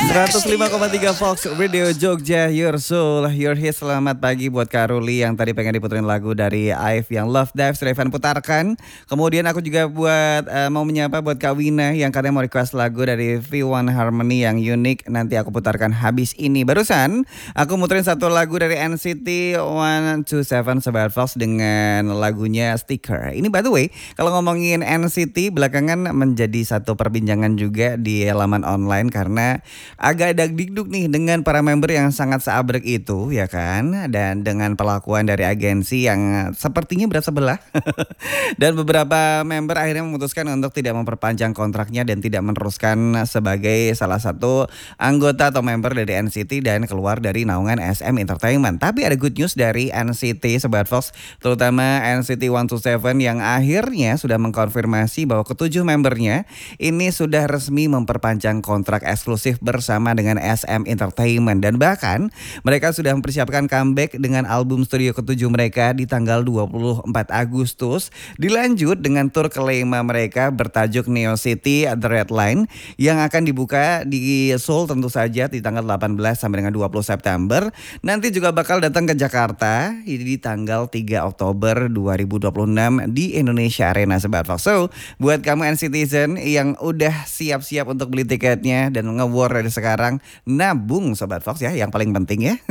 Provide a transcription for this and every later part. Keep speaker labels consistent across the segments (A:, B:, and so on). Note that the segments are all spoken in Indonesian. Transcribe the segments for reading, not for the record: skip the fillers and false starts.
A: 105,3 Fox Radio Jogja, Your Soul, Your Hit. Selamat pagi buat Kak Ruli yang tadi pengen diputerin lagu dari Aif yang Love Dive, Revan putarkan. Kemudian aku juga buat mau menyapa buat Kak Wina yang katanya mau request lagu dari V1 Harmony yang unik. Nanti aku putarkan habis ini. Barusan aku muterin satu lagu dari NCT 127 Sobat Fox dengan lagunya Sticker. Ini by the way, kalau ngomongin NCT belakangan menjadi satu perbincangan juga di laman online karena agak dagdikduk nih dengan para member yang sangat seabrek itu ya kan. Dan dengan perlakuan dari agensi yang sepertinya berat sebelah. Dan beberapa member akhirnya memutuskan untuk tidak memperpanjang kontraknya dan tidak meneruskan sebagai salah satu anggota atau member dari NCT dan keluar dari naungan SM Entertainment. Tapi ada good news dari NCT Sobat Fox, terutama NCT 127 yang akhirnya sudah mengkonfirmasi bahwa ketujuh membernya ini sudah resmi memperpanjang kontrak eksklusif bersama dengan SM Entertainment. Dan bahkan mereka sudah mempersiapkan comeback dengan album studio ketujuh mereka di tanggal 24 Agustus. Dilanjut dengan tur kelima mereka bertajuk Neo City The Red Line yang akan dibuka di Seoul tentu saja di tanggal 18 sampai dengan 20 September. Nanti juga bakal datang ke Jakarta di tanggal 3 Oktober 2026 di Indonesia Arena Sobat Fox. So buat kamu NCTzen yang udah siap-siap untuk beli tiketnya dan nge-war dari sekarang, nabung Sobat Fox ya, yang paling penting ya.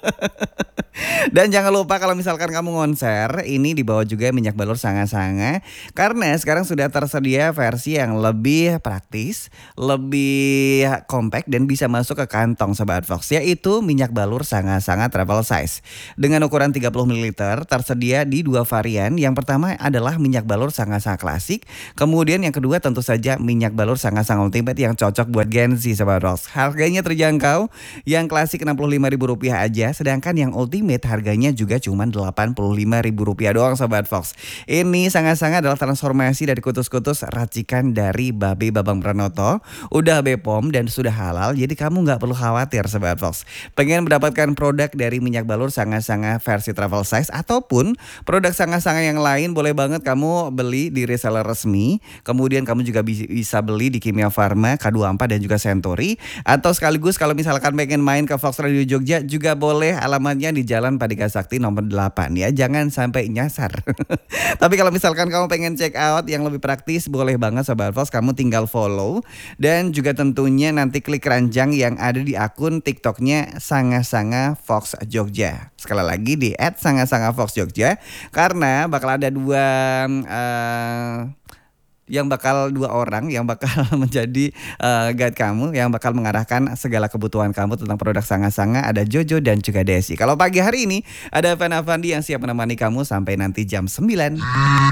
A: Dan jangan lupa kalau misalkan kamu konser, ini dibawa juga minyak balur sanga-sanga. Karena sekarang sudah tersedia versi yang lebih praktis, lebih compact dan bisa masuk ke kantong Sobat Fox, yaitu minyak balur sanga-sanga travel size. Dengan ukuran 30 ml tersedia di dua varian. Yang pertama adalah minyak balur sanga-sanga klasik. Kemudian yang kedua tentu saja minyak balur sanga-sanga ultimate yang cocok buat Gen Z Sobat Fox. Harganya terjangkau, yang klasik Rp65.000 aja, sedangkan yang ultimate harganya juga cuma Rp85.000 doang Sobat Fox. Ini sangat-sangat adalah transformasi dari kutus-kutus racikan dari Babe Babang Pranoto. Udah BPOM dan sudah halal, jadi kamu gak perlu khawatir Sobat Fox. Pengen mendapatkan produk dari minyak balur sanga-sanga versi travel size ataupun produk sanga-sanga yang lain, boleh banget kamu beli di reseller resmi. Kemudian kamu juga bisa beli di Kimia Farma, K24 dan juga Century. Atau sekaligus kalau misalkan pengen main ke Fox Radio Jogja juga boleh, alamatnya di Jalan Padika Sakti nomor 8 ya, jangan sampai nyasar. Tapi kalau misalkan kamu pengen check out yang lebih praktis, boleh banget Sobat Fox, kamu tinggal follow dan juga tentunya nanti klik keranjang yang ada di akun TikToknya Sanga-Sanga Fox Jogja. Sekali lagi di @Sanga-Sanga Fox Jogja, karena bakal ada dua orang yang bakal menjadi guide kamu, yang bakal mengarahkan segala kebutuhan kamu tentang produk Sanga-Sanga. Ada Jojo dan juga Desi. Kalau pagi hari ini ada Van Avandi yang siap menemani kamu sampai nanti jam 9.